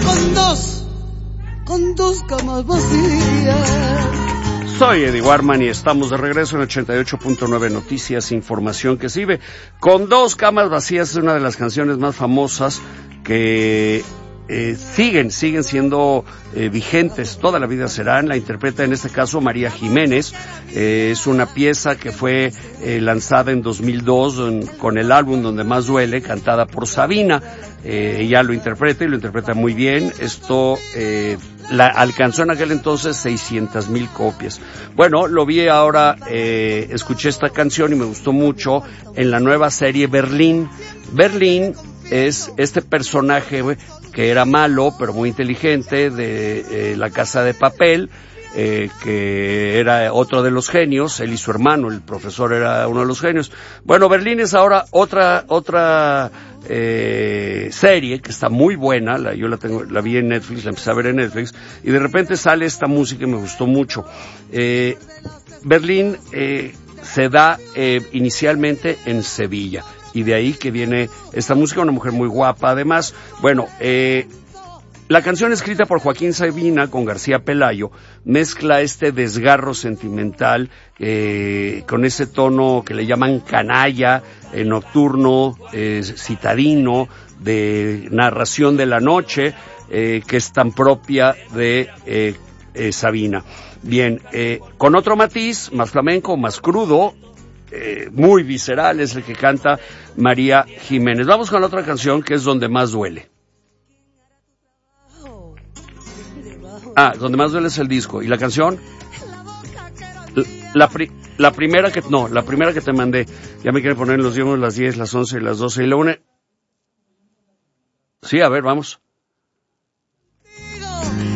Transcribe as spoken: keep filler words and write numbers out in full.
con dos, con dos camas vacías. Soy Eddie Warman y estamos de regreso en ochenta y ocho punto nueve Noticias, información que sirve. Con dos camas vacías es una de las canciones más famosas que eh, siguen, siguen siendo eh, vigentes, toda la vida serán. La interpreta en este caso María Jiménez. Eh, es una pieza que fue eh, lanzada en dos mil dos en, con el álbum Donde Más Duele, cantada por Sabina. Eh, ella lo interpreta y lo interpreta muy bien. Esto eh, la alcanzó en aquel entonces seiscientas mil copias. Bueno, lo vi ahora, eh, escuché esta canción y me gustó mucho en la nueva serie Berlín. Berlín es este personaje que era malo pero muy inteligente de eh, La Casa de Papel, eh, que era otro de los genios. Él y su hermano, el profesor, era uno de los genios. Bueno, Berlín es ahora otra otra eh, serie que está muy buena. La, yo la tengo, la vi en Netflix, la empecé a ver en Netflix y de repente sale esta música y me gustó mucho. Eh, Berlín eh, se da eh, inicialmente en Sevilla. Y de ahí que viene esta música, una mujer muy guapa además. Bueno, eh, la canción escrita por Joaquín Sabina con García Pelayo mezcla este desgarro sentimental eh, con ese tono que le llaman canalla, eh, nocturno, eh, citadino, de narración de la noche, eh, que es tan propia de eh, eh, Sabina. Bien, eh, con otro matiz, más flamenco, más crudo, Eh, muy visceral, es el que canta María Jiménez. Vamos con la otra canción que es Donde Más Duele. Ah, Donde Más Duele es el disco. ¿Y la canción? La, la, pri, la primera que, no, la primera que te mandé. Ya me quieren poner los diez, las diez, las once, las doce y la una. Sí, a ver, vamos.